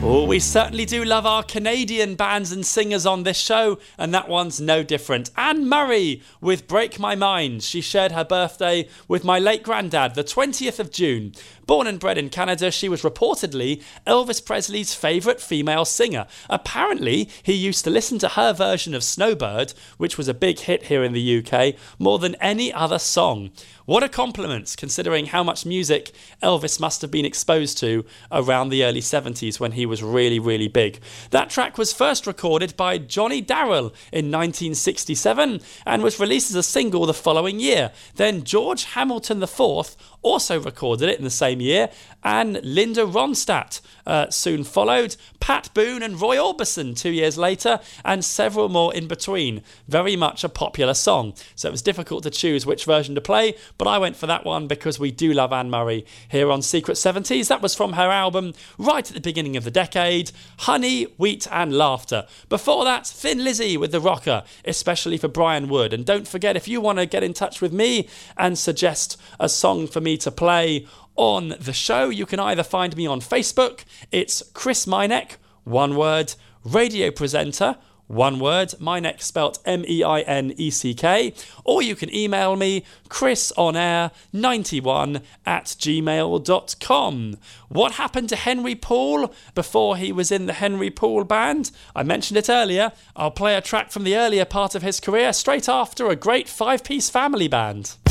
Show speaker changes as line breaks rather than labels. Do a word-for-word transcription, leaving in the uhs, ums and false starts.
Oh, we certainly do love our Canadian bands and singers on this show, and that one's no different. Anne Murray with Break My Mind. She shared her birthday with my late granddad, the twentieth of June. Born and bred in Canada, she was reportedly Elvis Presley's favourite female singer. Apparently, he used to listen to her version of Snowbird, which was a big hit here in the U K, more than any other song. What a compliment, considering how much music Elvis must have been exposed to around the early seventies when he was really, really big. That track was first recorded by Johnny Darrell in nineteen sixty-seven and was released as a single the following year. Then George Hamilton the fourth also recorded it in the same year, and Linda Ronstadt uh, soon followed, Pat Boone and Roy Orbison two years later, and several more in between. Very much a popular song, so it was difficult to choose which version to play, but I went for that one because we do love Anne Murray here on Secret seventies. That was from her album right at the beginning of the decade, Honey, Wheat and Laughter. Before that, Thin Lizzy with The Rocker, especially for Brian Wood. And don't forget, if you want to get in touch with me and suggest a song for me to play on the show, you can either find me on Facebook, it's Chris Mineck, one word, radio presenter, one word, Mineck spelt M E I N E C K, or you can email me, chrisonair ninety-one at gmail dot com. What happened to Henry Paul before he was in the Henry Paul Band? I mentioned it earlier. I'll play a track from the earlier part of his career straight after a great five-piece family band.